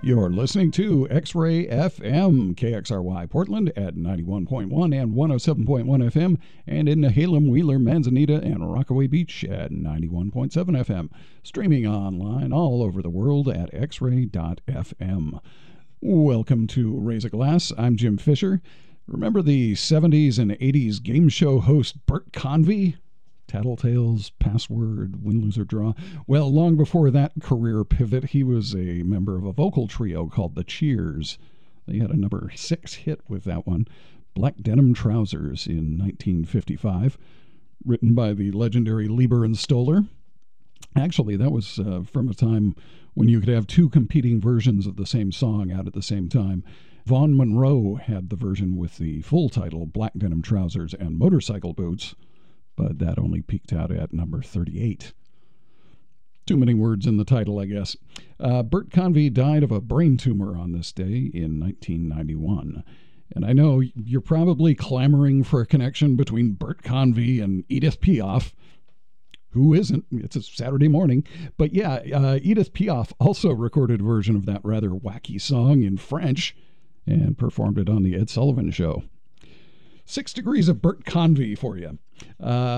You're listening to X-Ray FM, KXRY Portland at 91.1 and 107.1 FM, and in Nehalem, Wheeler, Manzanita, and Rockaway Beach at 91.7 FM. Streaming online all over the world at xray.fm. Welcome to Raise a Glass. I'm Jim Fisher. Remember the 70s and 80s game show host Bert Convy? Tattletales, Password, Win, Lose, or Draw. Well, long before that career pivot, he was a member of a vocal trio called the Cheers. They had a number 6 hit with that one, Black Denim Trousers, in 1955, written by the legendary Leiber and Stoller. Actually, that was from a time when you could have 2 competing versions of the same song out at the same time. Vaughn Monroe had the version with the full title, Black Denim Trousers and Motorcycle Boots, but that only peaked out at number 38. Too many words in the title, I guess. Bert Convy died of a brain tumor on this day in 1991. And I know you're probably clamoring for a connection between Bert Convy and Edith Piaf. Who isn't? It's a Saturday morning. But yeah, Edith Piaf also recorded a version of that rather wacky song in French and performed it on the Ed Sullivan Show. 6 degrees of Bert Convy for you.